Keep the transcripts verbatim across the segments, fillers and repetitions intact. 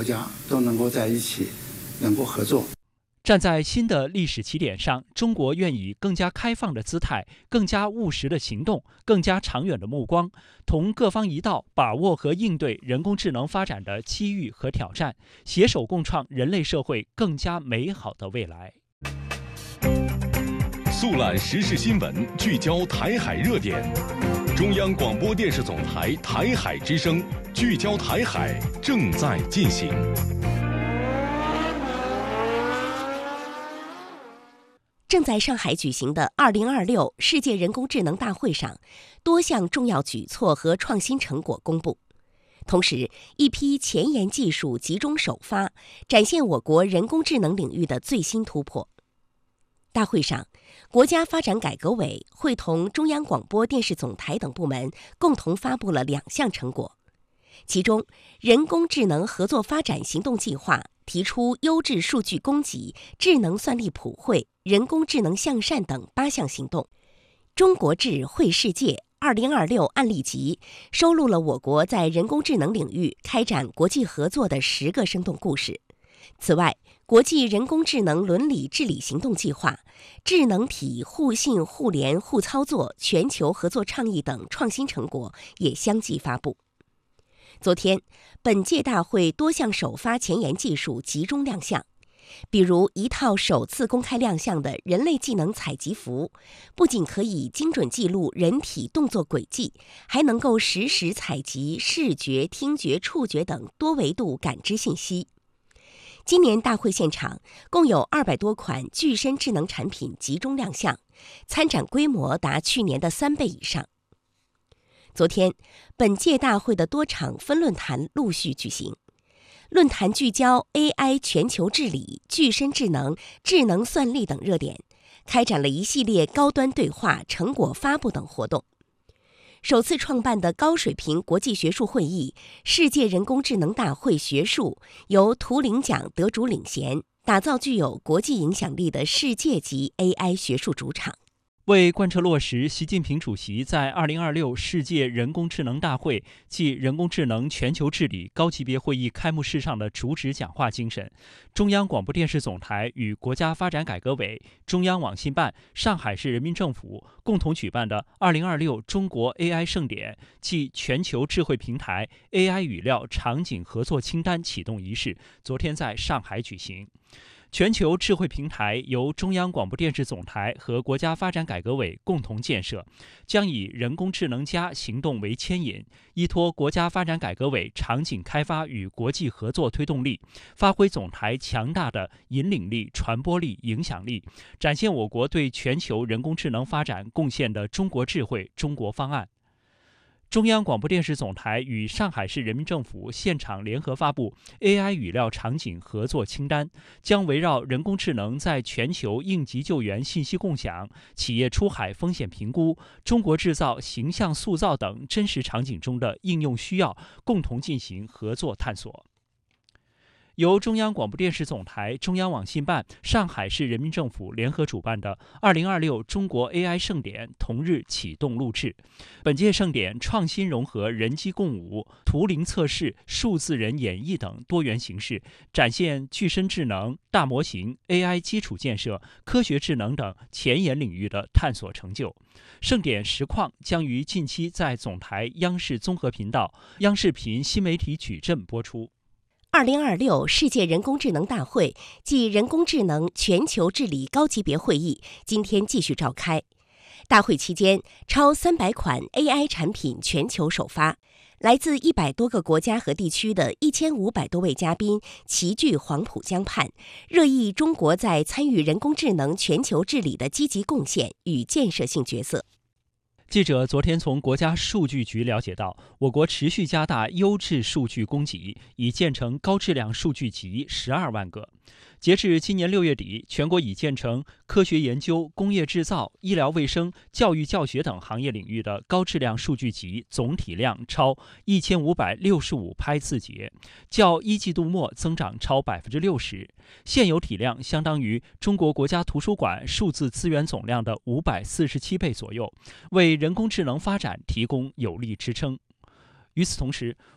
国家都能够在一起，能够合作。 站在新的历史起点上，中国愿以更加开放的姿态、更加务实的行动、更加长远的目光，同各方一道把握和应对人工智能发展的机遇和挑战，携手共创人类社会更加美好的未来。 速览时事新闻，聚焦台海热点。中央广播电视总台台海之声，聚焦台海，正在进行。 正在上海举行的二零二六世界人工智能大会上，多项重要举措和创新成果公布。同时，一批前沿技术集中首发，展现我国人工智能领域的最新突破。大会上，国家发展改革委会同中央广播电视总台等部门共同发布了两项成果。其中，人工智能合作发展行动计划提出优质数据供给、智能算力普惠、人工智能向善等八项行动。中国智慧世界二零二六案例集收录了我国在人工智能领域开展国际合作的十个生动故事。此外，国际人工智能伦理治理行动计划、智能体互信互联互操作全球合作倡议等创新成果也相继发布。昨天，本届大会多项首发前沿技术集中亮相，比如一套首次公开亮相的人类技能采集服，不仅可以精准记录人体动作轨迹，还能够实时采集视觉、听觉、触觉等多维度感知信息。今年大会现场共有二百多款具身智能产品集中亮相，参展规模达去年的三倍以上。昨天，本届大会的多场分论坛陆续举行，论坛聚焦 A I 全球治理、具身智能、智能算力等热点，开展了一系列高端对话、成果发布等活动。首次创办的高水平国际学术会议——世界人工智能大会学术，由图灵奖得主领衔，打造具有国际影响力的世界级 A I 学术主场。 为贯彻落实习近平主席在二零二六世界人工智能大会暨人工智能全球治理高级别会议开幕式上的主旨讲话精神，中央广播电视总台与国家发展改革委、中央网信办、上海市人民政府共同举办的二零二六中国 A I 盛典暨全球智慧平台 A I 语料场景合作清单启动仪式昨天在上海举行。全球智慧平台由中央广播电视总台和国家发展改革委共同建设，将以人工智能加行动为牵引，依托国家发展改革委场景开发与国际合作推动力，发挥总台强大的引领力、传播力、影响力，展现我国对全球人工智能发展贡献的中国智慧中国方案。中央广播电视总台与上海市人民政府现场联合发布 A I 语料场景合作清单，将围绕人工智能在全球应急救援信息共享、企业出海风险评估、中国制造形象塑造等真实场景中的应用需要，共同进行合作探索。由中央广播电视总台、中央网信办、上海市人民政府联合主办的二零二六中国 A I 盛典同日启动录制。本届盛典创新融合人机共舞、图灵测试、数字人演绎等多元形式，展现具身智能、大模型、A I 基础建设、科学智能等前沿领域的探索成就。盛典实况将于近期在总台央视综合频道、央视频新媒体矩阵播出。 二零二六世界人工智能大会暨人工智能全球治理高级别会议今天继续召开。大会期间，超三百款 A I 产品全球首发，来自一百多个国家和地区的一千五百多位嘉宾齐聚黄浦江畔，热议中国在参与人工智能全球治理的积极贡献与建设性角色。 记者昨天从国家数据局了解到，我国持续加大优质数据供给，已建成高质量数据集十二万个。截至今年六月底，全国已建成科学研究、工业制造、医疗卫生、教育教学等行业领域的高质量数据集总体量超一千五百六十五拍次节，较一季度末增长超百分之六十，现有体量相当于中国国家图书馆数字资源总量的五百四十七倍左右，为人工智能发展提供有力支撑。与此同时，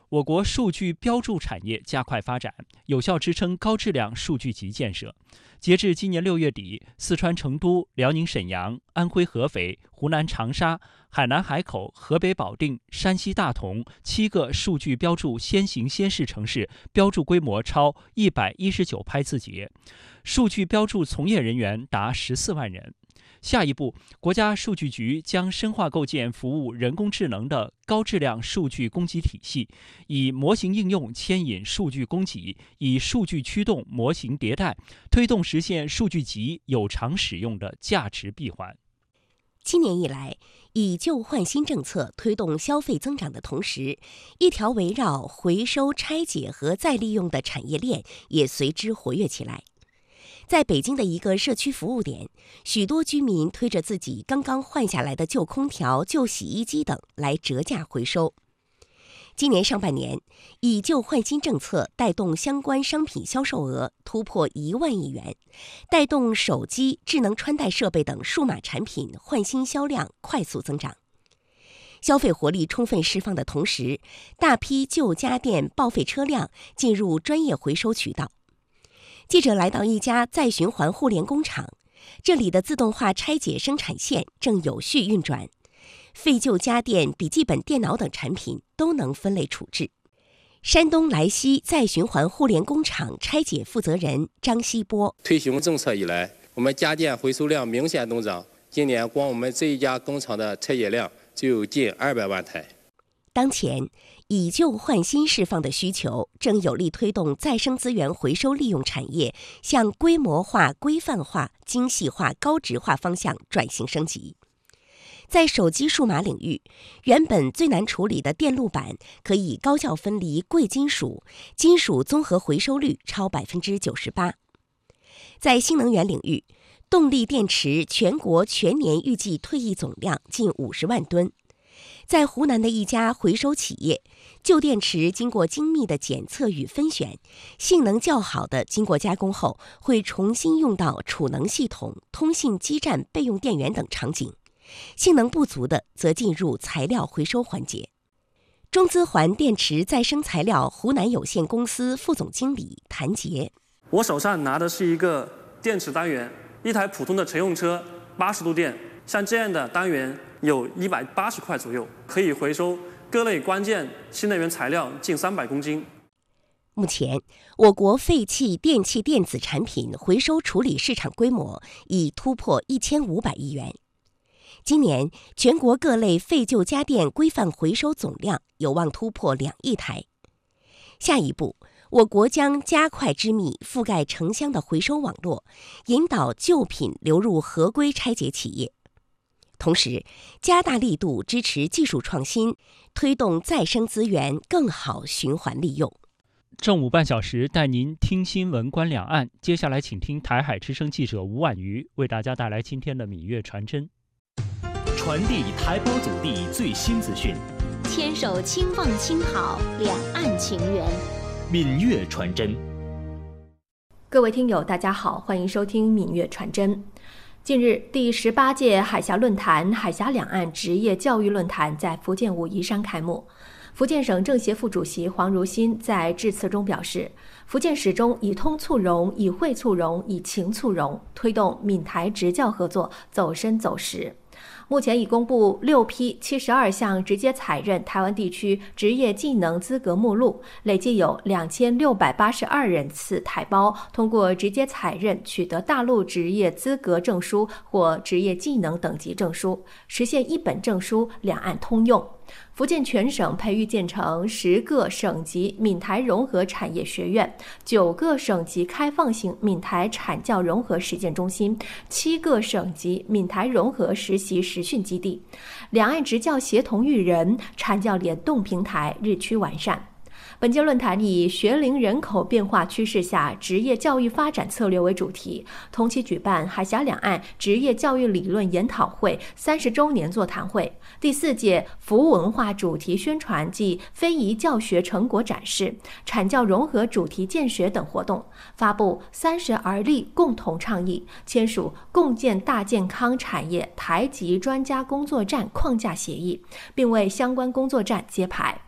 我国数据标注产业加快发展，有效支撑高质量数据集建设。截至今年六月底，四川成都、辽宁沈阳、安徽合肥、湖南长沙、海南海口、河北保定、山西大同七个数据标注先行先试城市标注规模超一百一十九拍字节，数据标注从业人员达十四万人。下一步，国家数据局将深化构建服务人工智能的高质量数据供给体系，以模型应用牵引数据供给，以数据驱动模型迭代，推动实现数据集有偿使用的价值闭环。 今年以来，以旧换新政策推动消费增长的同时，一条围绕回收、拆解和再利用的产业链也随之活跃起来。在北京的一个社区服务点，许多居民推着自己刚刚换下来的旧空调、旧洗衣机等来折价回收。今年上半年，以旧换新政策带动相关商品销售额突破一万亿元，带动手机、智能穿戴设备等数码产品换新销量快速增长。消费活力充分释放的同时，大批旧家电报废车辆进入专业回收渠道。记者来到一家再循环互联工厂，这里的自动化拆解生产线正有序运转，废旧家电、笔记本电脑等产品都能分类处置。山东莱西再循环互联工厂拆解负责人张希波： 推行政策以来，我们家电回收量明显增长，今年光我们这一家工厂的拆解量就有近二百万台。 当前，以旧换新释放的需求正有力推动再生资源回收利用产业向规模化、规范化、精细化、高值化方向转型升级。在手机数码领域，原本最难处理的电路板可以高效分离贵金属，金属综合回收率超百分之九十八。在新能源领域，动力电池全国全年预计退役总量近五十万吨。在湖南的一家回收企业，旧电池经过精密的检测与分选，性能较好的经过加工后，会重新用到储能系统、通信基站备用电源等场景；性能不足的则进入材料回收环节。中资环电池再生材料湖南有限公司副总经理谭杰： 我手上拿的是一个电池单元，一台普通的乘用车八十度电，像这样的单元有一百八十块左右，可以回收各类关键新能源材料近三百公斤。 目前，我国废弃电器电子产品回收处理市场规模已突破一千五百亿元。今年，全国各类废旧家电规范回收总量有望突破两亿台。下一步，我国将加快织密覆盖城乡的回收网络，引导旧品流入合规拆解企业。同时，加大力度支持技术创新，推动再生资源更好循环利用。 正午半小时带您听新闻观两岸，接下来请听台海之声记者吴婉瑜为大家带来今天的闽粤传真。 传递台胞祖地最新资讯， 牵手轻放轻好两岸情缘。 闽粤传真。 各位听友大家好，欢迎收听闽粤传真。近日，第十八届海峡论坛海峡两岸职业教育论坛在福建武夷山开幕。福建省政协副主席黄如新在致辞中表示，福建始终以通促融、以惠促融、以情促融，推动闽台职教合作走深走实。目前已公布六批七十二项直接采认台湾地区职业技能资格目录，累计有两千六百八十二人次台胞通过直接采认取得大陆职业资格证书或职业技能等级证书，实现一本证书两岸通用。福建全省培育建成十个省级闽台融合产业学院，九个省级开放性闽台产教融合实践中心，七个省级闽台融合实习实训基地，两岸职教协同育人、产教联动平台日趋完善。本届论坛以学龄人口变化趋势下职业教育发展策略为主题，同期举办海峡两岸职业教育理论研讨会三十周年座谈会、第四届服务文化主题宣传暨非遗教学成果展示、产教融合主题见学等活动，发布三十而立共同倡议，签署共建大健康产业台籍专家工作站框架协议，并为相关工作站揭牌。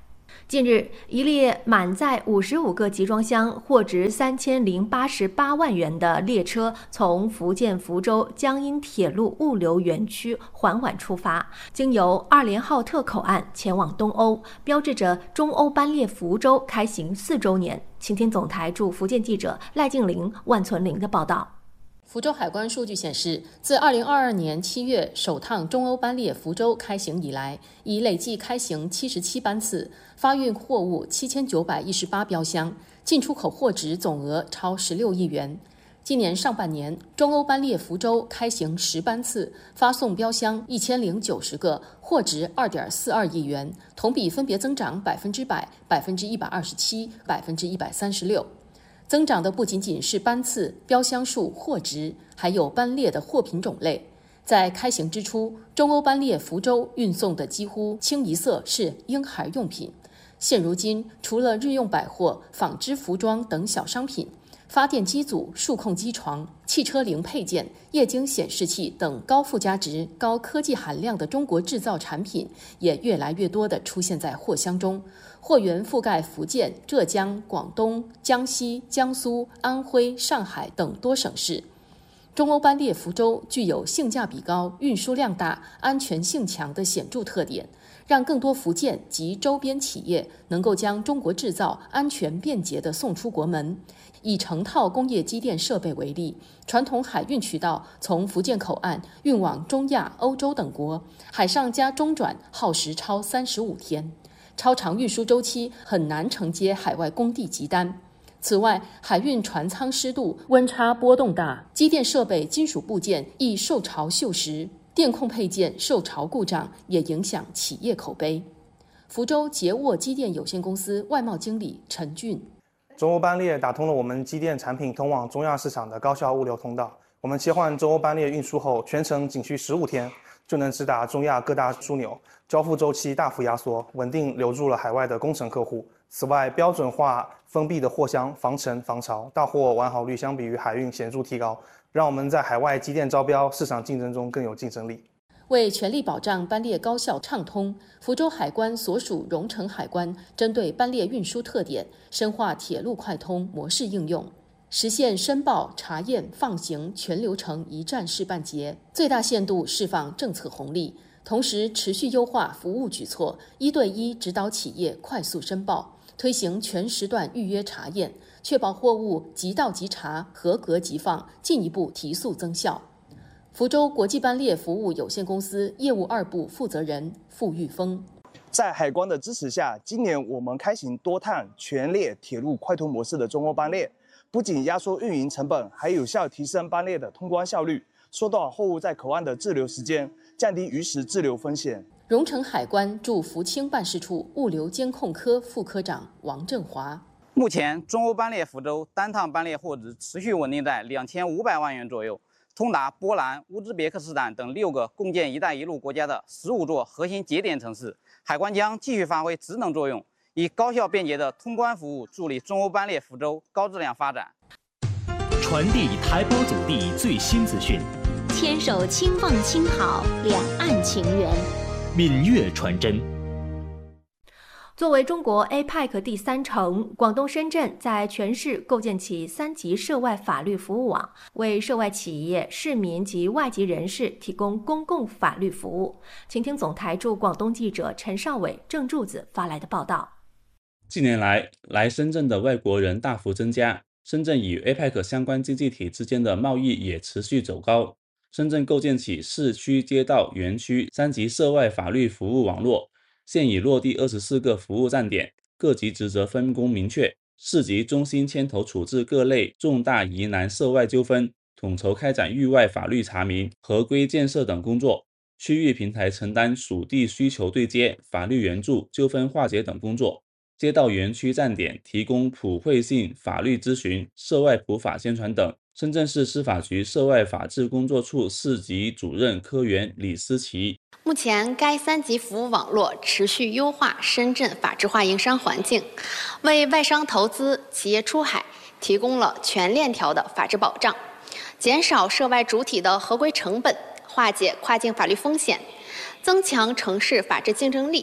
近日，一列满载五十五个集装箱、货值三千零八十八万元的列车从福建福州江阴铁路物流园区缓缓出发，经由二连浩特口岸前往东欧，标志着中欧班列福州开行四周年。请听总台驻福建记者赖静玲、万存玲的报道。 福州海关数据显示，自二零二二年七月首趟中欧班列福州开行以来，已累计开行七十七班次，发运货物七千九百一十八标箱，进出口货值总额超十六亿元。今年上半年，中欧班列福州开行十班次，发送标箱一千零九十个，货值二点四二亿元，同比分别增长百分之百、百分之一百二十七、百分之一百三十六。增长的不仅仅是班次、标箱数、货值，还有班列的货品种类。在开行之初，中欧班列福州运送的几乎清一色是婴孩用品。现如今，除了日用百货、纺织服装等小商品，发电机组、数控机床、汽车零配件、液晶显示器等高附加值、高科技含量的中国制造产品也越来越多地出现在货箱中。货源覆盖福建、浙江、广东、江西、江苏、安徽、上海等多省市。中欧班列福州具有性价比高、运输量大、安全性强的显著特点，让更多福建及周边企业能够将中国制造安全便捷地送出国门。以成套工业机电设备为例，传统海运渠道从福建口岸运往中亚、欧洲等国，海上加中转耗时超三十五天，超长运输周期很难承接海外工地急单。此外，海运船舱湿度、温差波动大，机电设备、金属部件易受潮锈蚀，电控配件受潮故障也影响企业口碑。福州捷沃机电有限公司外贸经理陈俊。 中欧班列打通了我们机电产品通往中亚市场的高效物流通道。我们切换中欧班列运输后，全程仅需十五天就能直达中亚各大枢纽，交付周期大幅压缩，稳定留住了海外的工程客户。此外，标准化封闭的货箱防尘防潮，到货完好率相比于海运显著提高，让我们在海外机电招标市场竞争中更有竞争力。 为全力保障班列高效畅通，福州海关所属荣成海关针对班列运输特点，深化铁路快通模式应用，实现申报、查验、放行全流程一站式办结，最大限度释放政策红利。同时，持续优化服务举措，一对一指导企业快速申报，推行全时段预约查验，确保货物即到即查、合格即放，进一步提速增效。福州国际班列服务有限公司业务二部负责人傅玉峰， 在海关的支持下，今年我们开行多趟全列铁路快通模式的中欧班列，不仅压缩运营成本，还有效提升班列的通关效率，缩短货物在口岸的滞留时间，降低余时滞留风险。 荣成海关驻福清办事处物流监控科副科长王振华。 目前，中欧班列福州单趟班列货值持续稳定在两千五百万元左右。通达波兰、乌兹别克斯坦等六个共建“一带一路”国家的十五座核心节点城市，海关将继续发挥职能作用，以高效便捷的通关服务助力中欧班列福州高质量发展。 传递台胞祖地最新资讯， 牵手轻放轻好，两岸情缘。 闽粤传真。 作为中国 A P E C 第三城，广东深圳在全市构建起三级涉外法律服务网，为涉外企业、市民及外籍人士提供公共法律服务。请听总台驻广东记者陈少伟、郑柱子发来的报道。 近年来，来深圳的外国人大幅增加，深圳与 A P E C 相关经济体之间的贸易也持续走高。深圳构建起市区、街道、园区三级涉外法律服务网络。现已落地二十四个服务站点，各级职责分工明确，市级中心牵头处置各类重大疑难涉外纠纷，统筹开展域外法律查明、合规建设等工作；区域平台承担属地需求对接、法律援助、纠纷化解等工作；街道园区站点提供普惠性法律咨询、涉外普法宣传等。深圳市司法局涉外法制工作处市级主任科员李思琪。 目前，该三级服务网络持续优化深圳法治化营商环境，为外商投资、企业出海提供了全链条的法治保障，减少涉外主体的合规成本，化解跨境法律风险，增强城市法治竞争力。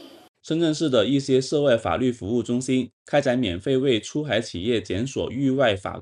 深圳市的一些涉外法律服务中心开展免费为出海企业检索域外法